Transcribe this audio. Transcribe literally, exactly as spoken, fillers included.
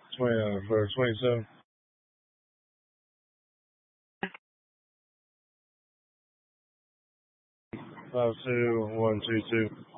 twenty uh, for twenty-seven. Five two one two two.